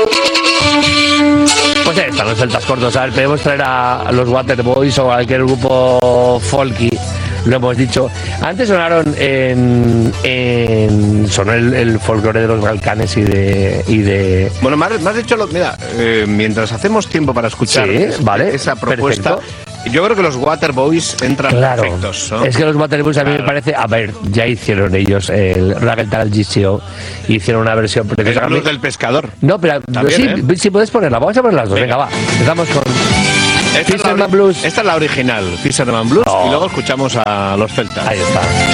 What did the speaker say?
Pues están los celtas cortos. A ver, podemos traer a los Waterboys o a cualquier grupo folky. Lo hemos dicho. Antes sonaron sonó el folclore de los Balcanes y de... Bueno, me has dicho, mira, mientras hacemos tiempo para escuchar esa propuesta, perfecto. Yo creo que los Waterboys entran perfectos, ¿no? Es que los Waterboys a mí me parece... A ver, ya hicieron ellos el Raggetal GCO, hicieron una versión... El Blues del Pescador. No, pero también, sí puedes ponerla. Vamos a poner las dos. Venga, va. Empezamos con... Fisherman Blues. Esta es la original, Fisherman Blues, y luego escuchamos a los celtas. Ahí está.